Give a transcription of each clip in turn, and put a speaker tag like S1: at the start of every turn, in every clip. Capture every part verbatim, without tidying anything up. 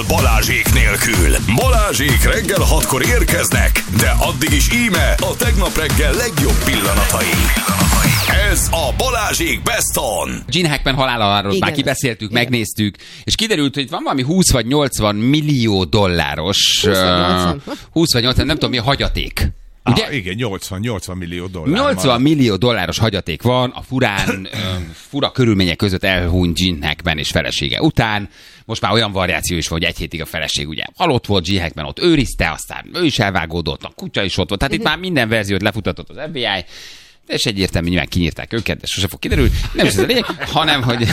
S1: Balázsék nélkül. Balázsék reggel hatkor érkeznek, de addig is íme a tegnap reggel legjobb pillanatai. Ez a Balázsék Best On.
S2: Gene Hackman haláláról már kibeszéltük, igen. Megnéztük, és kiderült, hogy van valami húsz vagy nyolcvan millió dolláros,
S3: húsz vagy nyolcvan,
S2: uh, húsz vagy nyolcvan, nem tudom mi a hagyaték. Ugye?
S4: Ah, igen, nyolcvan millió dollár.
S2: nyolcvan millió dolláros hagyaték van a furán, fura körülmények között elhunyt Gene Hackman és felesége után. Most már olyan variáció is van, hogy egy hétig a feleség ugye halott volt, Gene Hackman ott őrizte, aztán ő is elvágódott, a kutya is ott volt. Tehát uh-huh. itt már minden verziót lefutatott az ef bé i, és egyértelműen nyilván kinyírták őket, de sose fog kiderülni. Nem is ez a lényeg, hanem, hogy...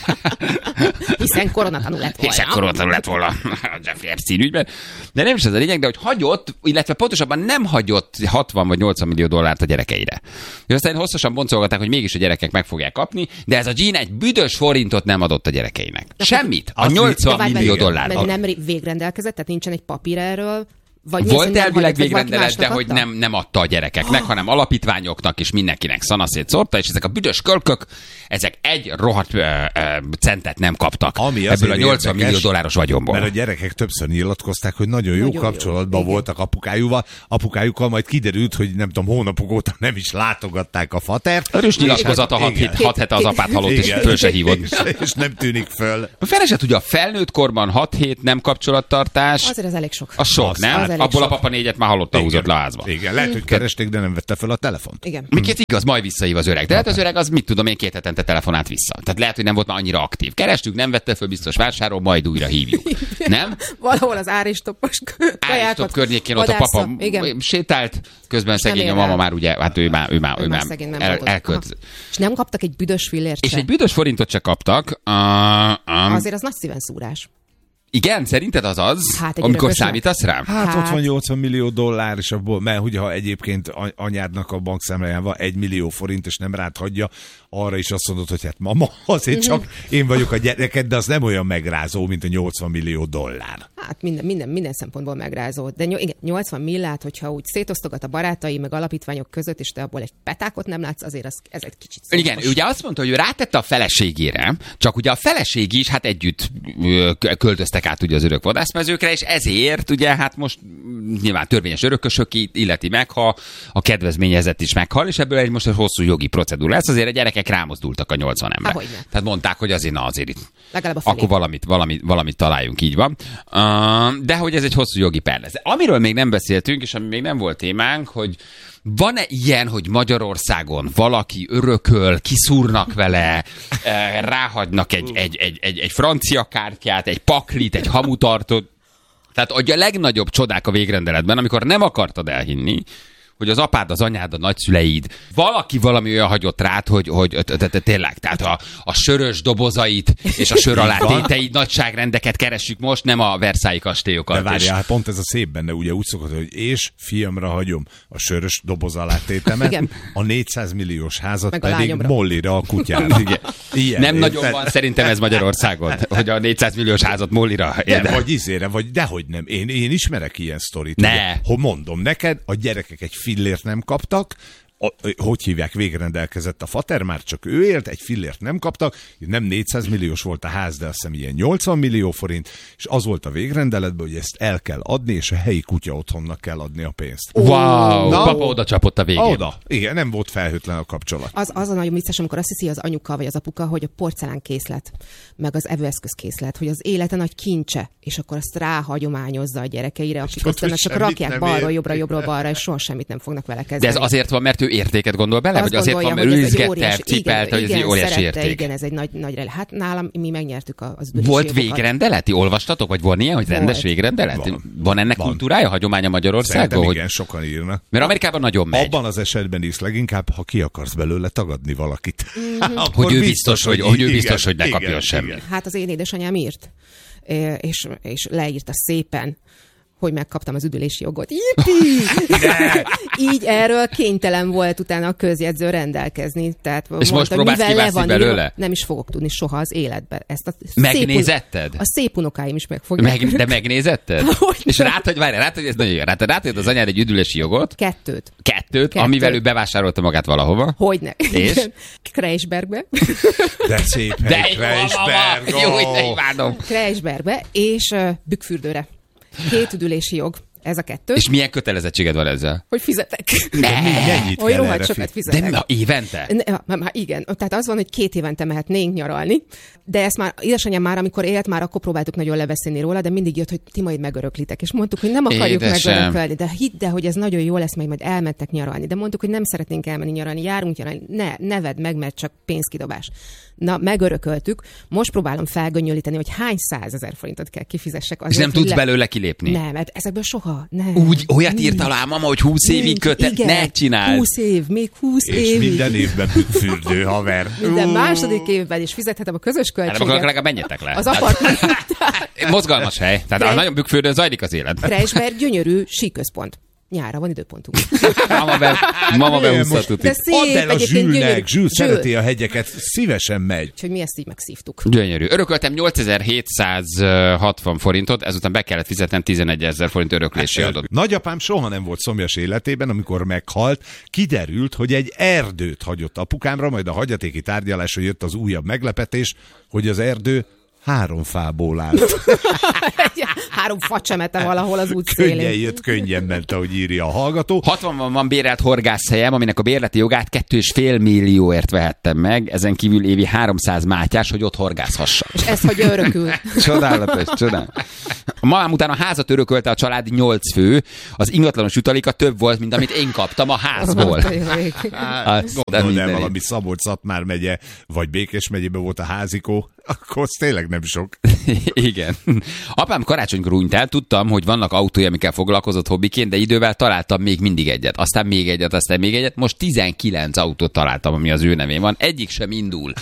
S3: Hiszen koronatanul lett volna.
S2: Hiszen koronatanul lett volna a Jeffrey Epstein ügyben. De nem is ez a lényeg, de hogy hagyott, illetve pontosabban nem hagyott hatvan vagy nyolcvan millió dollárt a gyerekeire. És aztán hosszasan boncolgatták, hogy mégis a gyerekek meg fogják kapni, de ez a Gene egy büdös forintot nem adott a gyerekeinek. Semmit. A nyolcvan millió dollár.
S3: Nem végrendelkezett, tehát nincsen egy papír erről. Vagy
S2: volt elvileg végrendelet, de hogy nem, nem adta a gyerekeknek, hanem alapítványoknak és mindenkinek szanaszét szórta, és ezek a büdös kölkök, ezek egy rohadt ö, ö, centet nem kaptak Ami ebből a nyolcvan millió dolláros vagyonból.
S4: Mert a gyerekek többször nyilatkozták, hogy nagyon jó nagyon kapcsolatban jó. voltak apukájukkal, apukájukkal, majd kiderült, hogy nem tudom, hónapok óta nem is látogatták a fatert.
S2: Erős nyilatkozata hat hete az apát halott, és föl se hívott.
S4: És, és nem tűnik föl.
S2: A fel se tudja, a felnőtt korban hat hét nem kapcsolattartás.
S3: Azért az elég sok.
S2: A sok, nem? Abból a papa négyet már hallotta húzott le a házba.
S4: Igen, lehet, hogy keresték, de nem vette fel a telefont.
S3: Igen.
S2: Miként igaz, majd visszahív az öreg. De hát az öreg az mit tudom én két hetente telefonált vissza. Tehát lehet, hogy nem volt már annyira aktív. Kerestük, nem vette föl, biztos vásárol, majd újra hívjuk. Nem?
S3: Valahol az áristoppos kajákat.
S2: Áristop környékén ott a papa igen. sétált, közben szegény a mama már ugye, hát ő már, ő már, ő már, ő már el, elkölt.
S3: És nem kaptak egy büdös fillért
S2: És egy büdös forintot se kaptak. Uh, um,
S3: Azért az nagy szíven szúrás.
S2: Igen, szerinted az az, hát amikor számítasz rá?
S4: Hát, hát ott van nyolcvan millió dollár, és abból, mert ugye ha egyébként anyádnak a bankszámláján van egy millió forint, és nem rád hagyja, arra is azt mondod, hogy hát mama, azért csak én vagyok a gyereket, de az nem olyan megrázó, mint a nyolcvan millió dollár.
S3: Hát minden, minden, minden szempontból megrázó. De igen, nyolcvan millát, hogyha úgy szétosztogat a barátai, meg alapítványok között, és te abból egy petákot nem látsz, azért az, ez egy kicsit szomos.
S2: Igen, ő ugye azt mondta, hogy ő rátette a feleségére, csak ugye a feleség is hát együtt költöztek át ugye az örök vadászmezőkre, és ezért ugye hát most nyilván törvényes örökösök illeti meg, ha a kedvezményezett is meghal, és ebből egy most egy hosszú jogi procedúra lesz, azért a gyerekek rámozdultak a nyolcvan ember.
S3: Há,
S2: Tehát mondták, hogy azért na azért itt.
S3: Legalább a
S2: akkor valamit, valamit, valamit találjunk, így van. Uh, de hogy ez egy hosszú jogi per lesz. Amiről még nem beszéltünk, és ami még nem volt témánk, hogy van-e ilyen, hogy Magyarországon valaki örököl, kiszúrnak vele, ráhagynak egy, egy, egy, egy, egy francia kártyát, egy paklit, egy hamutartót? Tehát a legnagyobb csodák a végrendeletben, amikor nem akartad elhinni, hogy az apád, az anyád, a nagyszüleid, valaki valami olyan hagyott rád, hogy, hogy tényleg, tehát a, a sörös dobozait és a sör alá téteid nagyságrendeket keressük most, nem a Versailles kastélyokat.
S4: De várjál, hát pont ez a szép benne, ugye úgy szokott, hogy és fiamra hagyom a sörös doboz alá tétemet, a négyszáz milliós házat meg pedig Mollira a kutyára.
S2: Igen. Nem nagyon fel... van szerintem ez Magyarországon, hogy a négyszáz milliós házat Mollira
S4: érde. Vagy izére, vagy dehogy nem. Én, én ismerek ilyen sztorit.
S2: Ne.
S4: Ugye, hogy mondom neked, a gyerekek egy fillért nem kaptak, a, hogy hívják, végrendelkezett a fater, már csak ő élt, egy fillért nem kaptak, nem négyszáz milliós volt a ház, de azt hiszem ilyen nyolcvan millió forint, és az volt a végrendeletben, hogy ezt el kell adni, és a helyi kutya otthonnak kell adni a pénzt.
S2: Wow, Na, papa oda csapott a végén.
S4: Oda, igen, nem volt felhőtlen a kapcsolat.
S3: Az, az a nagyon vicces, amikor azt hiszi az anyuka vagy az apuka, hogy a porcelánkészlet, meg az evőeszközkészlet, hogy az élete nagy kincse, és akkor azt ráhagyományozza a gyerekeire, akik aztán csak rakják balra, jobbra, jobbra, balra, és soha semmit nem fognak vele kezdeni.
S2: De ez azért van, mert ő értéket gondol bele? Azt vagy azért van, mert ő izgette, cipelte, hogy ez egy óriási
S3: szerette,
S2: érték?
S3: Igen, ez egy nagy, nagy hát nálam mi megnyertük az
S2: Volt végrendeleti? Olvastatok? Vagy van ilyen, hogy rendes Volt. végrendelet? Van, van ennek van. kultúrája, hagyománya Magyarországon?
S4: Szerintem
S2: hogy...
S4: igen, sokan írnak.
S2: Mert Amerikában nagyon megy.
S4: Abban az esetben is leginkább, ha ki akarsz belőle tagadni valakit.
S2: Mm-hmm. hogy ő biztos, hogy, hogy, ő biztos, hogy ne kapjon semmit.
S3: Hát az én édesanyám írt, és, és leírta szépen, hogy megkaptam az üdülési jogot. Így erről kénytelen volt utána a közjegyző rendelkezni. Tehát
S2: és most próbálsz kivászni belőle?
S3: Nem is fogok tudni soha az életben. Ezt a
S2: megnézetted?
S3: Szép, a szép unokáim is meg fogják.
S2: Meg, de megnézetted? És rád, hogy várj, rád, hogy ez nagyon jó. Rád, rád, hogy az anyád egy üdülési jogot?
S3: Kettőt.
S2: Kettőt, Kettőt. Amivel ő bevásárolta magát valahova?
S3: Hogyne.
S2: És?
S3: Kreisbergbe.
S4: De szép hely, Kreisberg.
S2: Jó, de imádom.
S3: Kreisbergbe és uh, Bükkfürdőre. Két üdülési jog. Ez a kettő.
S2: És milyen kötelezettséged van ezzel?
S3: Hogy fizetek.
S2: Ne,
S4: mennyit
S3: hogy
S4: kell
S3: rohadt
S4: erre
S3: sokat
S4: fi-
S3: fizetek.
S2: De na, évente?
S3: Ne, már igen. Tehát az van, hogy két évente mehetnénk nyaralni, de ezt már édesanyám már, amikor élt, már akkor próbáltuk nagyon lebeszélni róla, de mindig jött, hogy ti majd megöröklitek. És mondtuk, hogy nem akarjuk
S2: Édesem.
S3: megörökölni, de hidd el, hogy ez nagyon jó lesz, majd majd elmentek nyaralni. De mondtuk, hogy nem szeretnénk elmenni nyaralni, járunk nyaralni. Ne, ne vedd meg, mert csak pénzkidobás. Na, megörököltük. Most próbálom felgönnyölíteni, hogy hány százezer forintot kell kifizessek.
S2: És nem tudsz le... belőle kilépni?
S3: Nem, mert ezekből soha. Nem.
S2: Úgy, olyat írta alá, mama, hogy húsz évig kötet, ne csináld.
S3: húsz év, még húsz
S4: és
S3: évig.
S4: minden évben fürdő, haver.
S3: Minden második évben is fizethetem a közös költséget.
S2: Nem akarok, legalább menjetek le.
S3: Az apartman.
S2: Mozgalmas hely. Tehát a nagyon Bükkfürdőn zajlik az élet.
S3: Kreisberg gyönyörű síközpont. Nyára van időpontunk.
S2: Mama, be, mama behúzta tuti.
S3: De szép,
S4: add el a
S3: egyébként gyönyörű.
S4: Zsülnek, Zsül szereti a hegyeket, szívesen megy.
S3: Úgyhogy mi ezt így megszívtuk.
S2: Gyönyörű. Örököltem nyolcezer-hétszázhatvan forintot, ezután be kellett fizetnem tizenegyezer forint öröklési adót.
S4: Nagyapám soha nem volt szomjas életében, amikor meghalt, kiderült, hogy egy erdőt hagyott apukámra, majd a hagyatéki tárgyalásra jött az újabb meglepetés, hogy az erdő három fából állt.
S3: Három facsemete valahol az út szélén.
S4: Könnyen jött, könnyen ment, ahogy írja a hallgató.
S2: hatvanban van bérelt horgászhelyem, aminek a bérleti jogát kettő és fél millióért vehettem meg, ezen kívül évi háromszáz mátyás, hogy ott horgászhassa.
S3: És ezt hagyja örökül.
S2: Csodálatos, csodálatos. A mamám után a házat örökölte a család nyolc fő, az ingatlanos jutaléka több volt, mint amit én kaptam a házból.
S4: Gondold el, valami Szabolcs-Szatmár megye, vagy Békés megyében volt a házikó, akkor az tényleg nem sok.
S2: Igen. Apám karácsonykor hunyt el, tudtam, hogy vannak autói, amikkel foglalkozott hobbiként, de idővel találtam még mindig egyet. Aztán még egyet, aztán még egyet. Most tizenkilenc autót találtam, ami az ő nevén van. Egyik sem indul.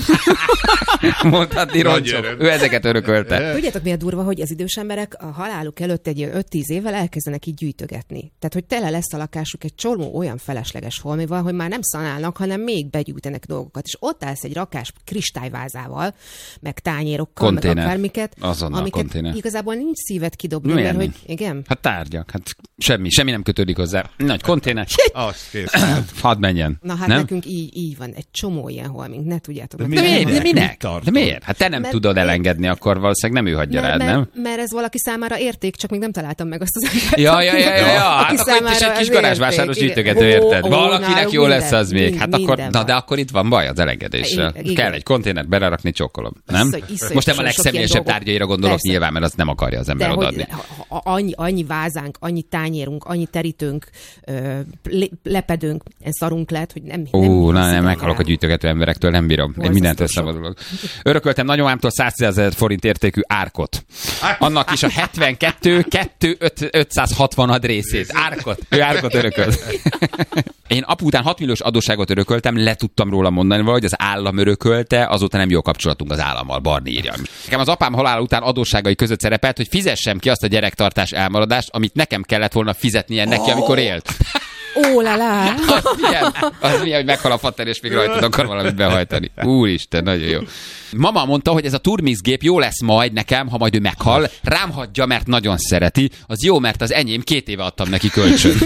S2: Mondhatni roncsok. Ő ezeket örökölte.
S3: Tudjátok, mi a durva, hogy az idős emberek a haláluk előtt egy ilyen öt-tíz évvel elkezdenek így gyűjtögetni. Tehát, hogy tele lesz a lakásuk egy csomó olyan felesleges holmival, hogy már nem szanálnak, hanem még begyűjtenek dolgokat. És ott állsz egy rakás kristályvázával, meg tányérokkal,
S2: konténer.
S3: meg akármiket,
S2: Azonnal
S3: amiket
S2: konténer.
S3: igazából nincs szívet kidobni,
S2: Milyen?
S3: mert hogy igen.
S2: Hát tárgyak, hát semmi, semmi nem kötődik hozzá. Nagy konténer.
S4: Azt kész.
S2: Hadd menjen.
S3: Na hát
S2: nem?
S3: nekünk így, így van, egy csomó ilyen holmink, ne tudjátok.
S4: De
S3: meg.
S2: De
S4: minek?
S2: miért? De minek?
S4: Mit
S2: De miért? Hát te nem
S3: Mert-
S2: tudod elengedni, akkor valószínűleg nem ő hagyja
S3: Mert,
S2: rád, nem?
S3: mert, mert ez valaki számára érték, csak még nem találtam meg azt az embert.
S2: Ja, ja, ja, ja, ja.
S3: aki
S2: Hát akkor itt is egy
S3: számára
S2: kis
S3: ez
S2: garázsvásáros
S3: érték,
S2: gyűjtögető,
S3: igen.
S2: érted?
S3: Ó, ó,
S2: Valakinek
S3: nálunk
S2: jó lesz
S3: minden,
S2: az még. Hát akkor,
S3: minden
S2: na
S3: van.
S2: de akkor itt van baj az elengedéssel.
S3: Igen.
S2: Kell egy konténert belerakni, csokkolom. Nem?
S3: Iszony- iszonyatosan
S2: Most nem a
S3: sok
S2: legszemélyesebb
S3: ilyen dolgot.
S2: tárgyaira gondolok
S3: Persze.
S2: nyilván, mert azt nem akarja az ember
S3: De
S2: odaadni.
S3: hogy ha- ha- annyi, annyi vázánk, annyi tányérunk, annyi terítőnk, ö, le- lepedőnk, ez szarunk lehet, hogy nem...
S2: Ó,
S3: nem
S2: na, nem,
S3: hiszik
S2: meghalok a
S3: el.
S2: gyűjtögető emberektől, nem bírom. Én
S3: Borzasztó
S2: mindent
S3: sok.
S2: összevadulok. Örököltem nagyomámtól százezer forint értékű árkot. Annak is a hetvenkettő kettő ötszázhatvan részét. Árkot. Ő árkot örökölt. Én apu után hat milliós adósságot örököltem, le tudtam róla mondani valahogy, az állam örökölte, azóta nem jó kapcsolatunk az állammal, Barni írja. Nekem az apám halála után adósságai között szerepelt, hogy fizessem ki azt a gyerektartás elmaradást, amit nekem kellett volna fizetnie neki, amikor élt.
S3: Ó, la la.
S2: Az milyen, az milyen, hogy meghal a fater, és még rajtad akar valamit behajtani. Úristen, nagyon jó. Mama mondta, hogy ez a turmixgép jó lesz majd nekem, ha majd ő meghal. Rám hagyja, mert nagyon szereti. Az jó, mert az enyém, két éve adtam neki kölcsön.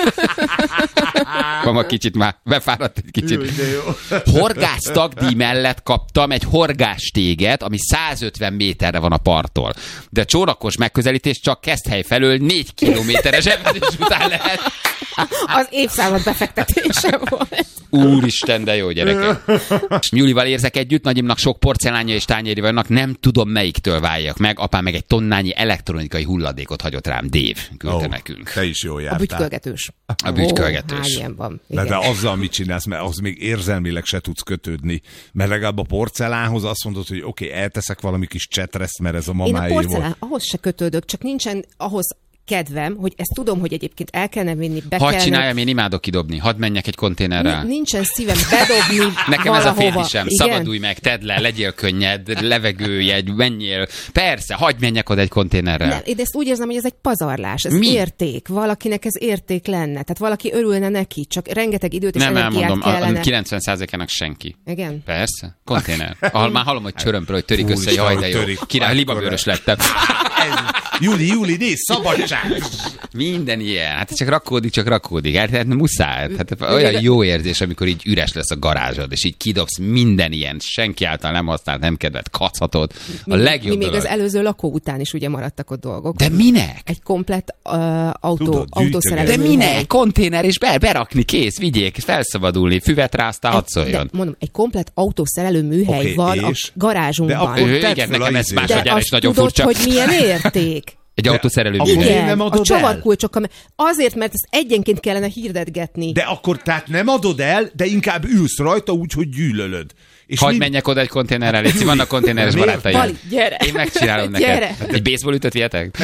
S2: Mama kicsit már befáradt egy kicsit. Horgásztagdíj mellett kaptam egy horgástéget, ami százötven méterre van a parttól. De a csónakos megközelítés csak Keszthely felől négy kilométeres evezés után lehet.
S3: Az évszázad befektetése volt.
S2: Úristen, de jó gyerekek. És Nyulival érzek együtt, nagyimnak sok porcelánja és tányéri vannak, nem tudom melyiktől váljak meg. Apám meg egy tonnányi elektronikai hulladékot hagyott rám, Dave küldte
S4: Ó,
S2: nekünk.
S4: Te is jó
S3: A
S4: jártál.
S3: bütykölgetős.
S2: A bütykölgetős.
S3: Ó, hány ilyen van.
S4: De,
S3: Igen.
S4: de azzal mit csinálsz, mert az még érzelmileg se tudsz kötődni. Mert legalább a porcelánhoz azt mondod, hogy oké, okay, elteszek valami kis csetreszt, mert ez a
S3: Én a
S4: mamáé volt.
S3: porcelán ahhoz se kötődök, csak nincsen ahhoz kedvem, hogy ezt tudom, hogy egyébként el kellene vinni, be
S2: Hadd
S3: kellene...
S2: csináljam, én imádok kidobni. Hadd menjek egy konténerrel.
S3: N- nincsen szívem bedobni
S2: Nekem
S3: valahova.
S2: ez a férfisem.
S3: Igen?
S2: Szabadulj meg, tedd le, legyél könnyed, levegőjegy, menjél. Persze, hadd menjek oda egy konténerrel.
S3: Nem, én ezt úgy érzem, hogy ez egy pazarlás, ez
S2: Mi?
S3: érték. Valakinek ez érték lenne. Tehát valaki örülne neki, csak rengeteg időt és
S2: Nem
S3: energiát
S2: elmondom,
S3: kellene.
S2: a kilencven százalékának senki.
S3: Igen?
S2: Persze, konténer. Ahol már hallom, hogy csörömpöl, hogy törik
S4: Fú,
S2: össze, jaj, de jó.
S4: törik.
S2: Király, libabőrös lettem.
S4: Júli, Júli, nézd, szabadság!
S2: Minden ilyen. Hát csak rakódik, csak rakódik. Hát, hát muszáj. Hát olyan jó érzés, amikor így üres lesz a garázsod, és így kidobsz minden ilyen senki által nem használt, nem kedvelt kacatot. A
S3: Mi,
S2: legjobb
S3: mi még
S2: dolog.
S3: az előző lakó után is ugye maradtak ott dolgok.
S2: De minek?
S3: Egy komplett uh, autó,
S4: Tudod,
S3: autószerelő.
S2: De
S3: műhely.
S2: minek? Konténer és be, berakni, kész, vigyék, felszabadulni, füvet ráztál, hadd
S3: De
S2: szóljon.
S3: mondom, egy komplett autószerelő műhely
S4: Oké,
S3: van
S4: és?
S3: a garázsunkban.
S4: De akkor
S2: Ő,
S4: tedd
S2: igen,
S4: fel
S2: nekem
S4: a
S2: ez
S4: izét.
S2: másodjára
S3: De
S2: is
S3: azt
S2: nagyon
S3: tudod,
S2: furcsa.
S3: hogy milyen érték?
S2: Egy autószerelő
S4: akkor
S2: műhely.
S4: én nem
S3: a
S4: adod el?
S3: csavarkulcsokkal. Azért, mert ezt egyenként kellene hirdetgetni.
S4: De akkor tehát nem adod el, de inkább ülsz rajta úgy, hogy gyűlölöd. És
S2: Hadd
S4: mind-
S2: menjek oda egy konténerrel, légy, vannak konténeres
S4: Miért?
S2: barátaim.
S3: Bali, gyere.
S2: Én megcsinálom
S3: Gyere.
S2: neked. Egy baseball ütött vihetek?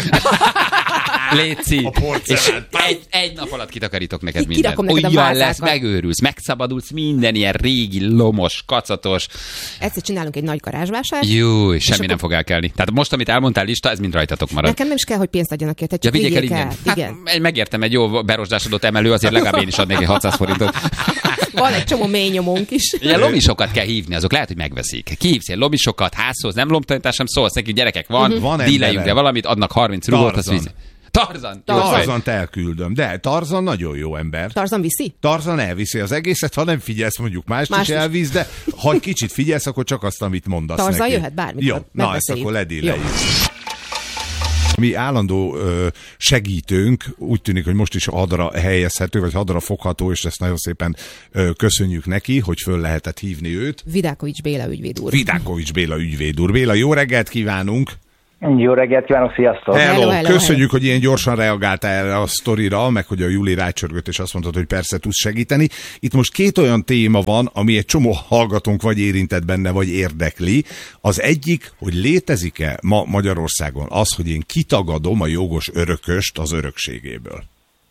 S2: Léci.
S4: A porcelán.
S2: És egy, egy nap alatt kitakarítok neked
S3: Ki-
S2: mindent.
S3: kirakom neked a
S2: Olyan
S3: vázákat.
S2: lesz, megőrülsz, megszabadulsz minden ilyen régi, lomos, kacatos.
S3: Egyszer csinálunk egy nagy garázsvásárt.
S2: Jó, semmi
S3: akkor-
S2: nem fog elkelni. Tehát most, amit elmondtál lista, ez mind rajtatok marad.
S3: Nekem nem is kell, hogy pénzt adjanak érte,
S2: Ja,
S3: csak
S2: vigyék el
S3: vigyék
S2: ingyen.
S3: el. Igen.
S2: Hát, megértem, egy jó berosdásodott emelő, azért legalább én is adnék egy hatszáz forintot.
S3: Van egy csomó mély nyomónk is.
S2: Ilyen lomisokat kell hívni, azok lehet, hogy megveszik. Kihívsz ilyen lomisokat, házhoz, nem lomtanítás, sem szólsz neki, gyerekek, van,
S4: Van
S2: díleljünk
S4: emberem.
S2: le valamit, adnak harminc rugót, az
S4: Tarzan.
S2: víz. Tarzan! Jó,
S3: Tarzan.
S2: fej.
S4: Tarzant elküldöm, de Tarzan nagyon jó ember.
S3: Tarzan viszi?
S4: Tarzan elviszi az egészet, ha nem figyelsz, mondjuk mást
S3: Mást
S4: is
S3: is.
S4: elvisz, de ha egy kicsit figyelsz, akkor csak azt, amit mondasz
S3: Tarzan
S4: neki.
S3: jöhet bármikor,
S4: Jó, na ezt
S3: megbeszéljük.
S4: akkor ledíleljük. Mi állandó ö, segítőnk, úgy tűnik, hogy most is hadra helyezhető, vagy hadra fogható, és ezt nagyon szépen ö, köszönjük neki, hogy föl lehetett hívni őt.
S3: Vidákovics Béla ügyvéd úr.
S4: Vidákovics Béla ügyvéd úr. Béla, jó reggelt kívánunk!
S5: Jó reggelt kívánok, sziasztok!
S4: Hello,
S3: Hello, hello,
S4: köszönjük, hogy ilyen gyorsan reagáltál erre a sztorira, meg hogy a Júli rácsörgött, és azt mondtad, hogy persze tudsz segíteni. Itt most két olyan téma van, ami egy csomó hallgatónk vagy érintett benne, vagy érdekli. Az egyik, hogy létezik-e ma Magyarországon az, hogy én kitagadom a jogos örököst az örökségéből?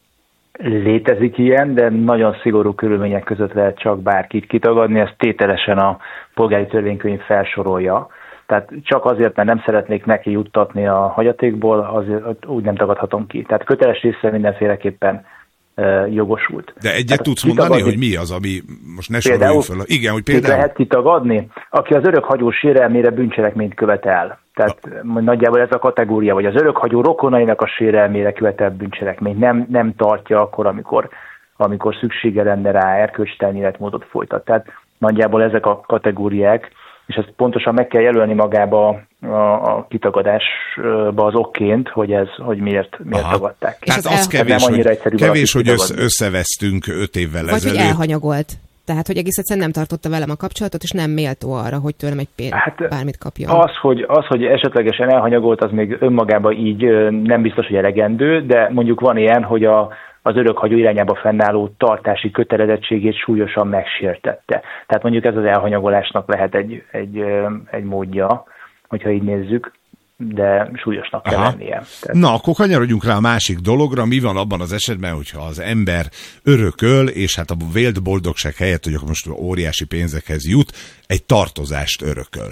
S5: Létezik ilyen, de nagyon szigorú körülmények között lehet csak bárkit kitagadni, ezt tételesen a polgári törvénykönyv felsorolja. Tehát csak azért, mert nem szeretnék neki juttatni a hagyatékból, azért úgy nem tagadhatom ki. Tehát köteles része mindenféleképpen e, jogosult.
S4: De egyet
S5: Tehát
S4: tudsz
S5: kitagadni-
S4: mondani, hogy mi az, ami most ne
S5: Például-
S4: soroljuk fel. Igen, hogy
S5: Kit
S4: például...
S5: lehet kitagadni? Aki az örökhagyó sérelmére bűncselekményt követel. Tehát nagyjából ez a kategória, vagy az örökhagyó rokonainak a sérelmére követel bűncselekményt. Nem, nem tartja akkor, amikor, amikor szüksége lenne rá erkölcstelen életmódot folytat. Tehát nagyjából ezek a kategóriák, és ezt pontosan meg kell jelölni magába a, a kitagadásba az okként, hogy ez, hogy miért, miért
S4: Aha.
S5: tagadták ki.
S4: Tehát
S3: az
S4: az
S3: el-
S4: kevés,
S5: nem annyira
S4: hogy,
S5: egyszerű
S4: kevés, hogy
S5: valakit
S4: össze,
S5: kitagadni.
S4: összevesztünk öt évvel
S3: Vagy hogy
S4: ezelőtt.
S3: elhanyagolt. Tehát, hogy egész egyszerűen nem tartotta velem a kapcsolatot, és nem méltó arra, hogy tőlem egy pénzt,
S5: Hát,
S3: bármit kapjon.
S5: Az hogy, az, hogy esetlegesen elhanyagolt, az még önmagában így ö, nem biztos, hogy elegendő, de mondjuk van ilyen, hogy a, az örökhagyó irányába fennálló tartási kötelezettségét súlyosan megsértette. Tehát mondjuk ez az elhanyagolásnak lehet egy, egy, ö, egy módja, hogyha így nézzük, de súlyosnak kell
S4: Aha.
S5: lennie. Tehát
S4: Na, akkor kanyarodjunk rá a másik dologra. Mi van abban az esetben, hogyha az ember örököl, és hát a vélt boldogság helyett, hogy akkor most óriási pénzekhez jut, egy tartozást örököl.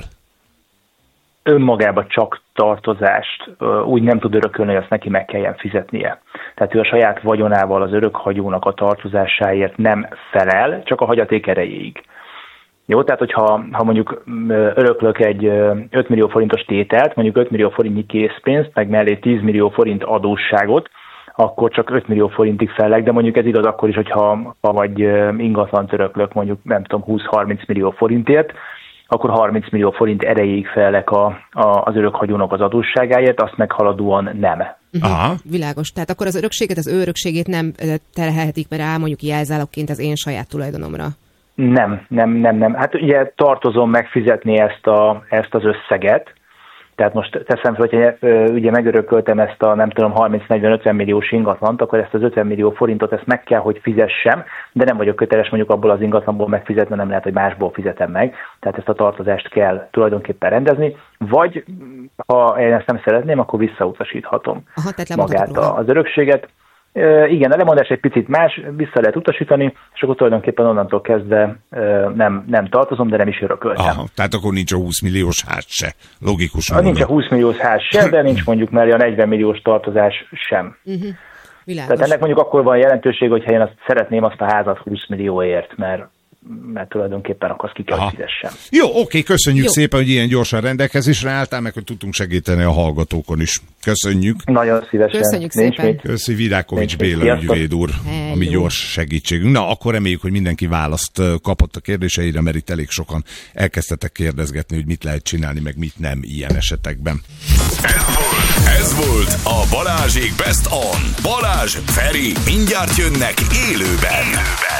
S5: önmagában csak tartozást ö, úgy nem tud örökölni, hogy azt neki meg kelljen fizetnie. Tehát ő a saját vagyonával az örökhagyónak a tartozásáért nem felel, csak a hagyaték erejéig. Jó, tehát hogyha ha mondjuk ö, öröklök egy ö, öt millió forintos tételt, mondjuk öt millió forintnyi készpénzt, meg mellé tíz millió forint adósságot, akkor csak öt millió forintig fellek, de mondjuk ez igaz akkor is, hogyha ha vagy ö, ingatlant öröklök, mondjuk nem tudom, húsz-harminc millió forintért, akkor harminc millió forint erejéig felek a, a, az örökhagyónak az adósságáért, azt meghaladóan nem.
S4: Aha.
S3: Világos. Tehát akkor az örökséget, az ő örökségét nem ö, terhelhetik be rá, mondjuk jelzálogként az én saját tulajdonomra.
S5: Nem, nem, nem, nem. Hát ugye tartozom megfizetni ezt, a, ezt az összeget, Tehát most teszem fel, hogyha ugye megörököltem ezt a nem tudom harminc-negyven-ötven milliós ingatlant, akkor ezt az ötven millió forintot ezt meg kell, hogy fizessem, de nem vagyok köteles mondjuk abból az ingatlanból megfizetni, nem lehet, hogy másból fizetem meg. Tehát ezt a tartozást kell tulajdonképpen rendezni, vagy ha én ezt nem szeretném, akkor visszautasíthatom
S3: Aha,
S5: magát az örökséget. Igen, a lemondás egy picit más, vissza lehet utasítani, és akkor tulajdonképpen onnantól kezdve nem, nem tartozom, de nem is örököltem.
S4: Aha, tehát akkor nincs a húsz milliós ház se. Logikus.
S5: Ha nincs a húsz milliós ház se, de nincs mondjuk mellé a negyven milliós tartozás sem.
S3: Uh-huh.
S5: Tehát ennek mondjuk akkor van jelentőség, hogyha én azt szeretném azt a házat húsz millióért, mert mert tulajdonképpen akkor azt ki kell, hogy fizessem.
S4: Jó, oké, köszönjük Jó. szépen, hogy ilyen gyorsan rendelkezésre álltál, meg hogy tudtunk segíteni a hallgatókon is. Köszönjük.
S5: Nagyon szívesen.
S3: Köszönjük szépen.
S4: Köszi, Vidákovics Béla ügyvéd úr, Hello. ami gyors segítségünk. Na, akkor reméljük, hogy mindenki választ kapott a kérdéseire, mert itt elég sokan elkezdtetek kérdezgetni, hogy mit lehet csinálni, meg mit nem ilyen esetekben.
S1: Ez volt, ez volt a Balázsék Best On. Balázs, Feri, mindjárt jönnek élőben. élőben.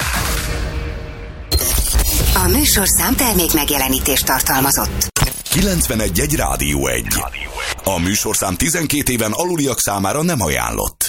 S6: A műsorszám termék megjelenítést tartalmazott.
S1: kilencvenegy egy Rádió egy. A műsorszám tizenkét éven aluliak számára nem ajánlott.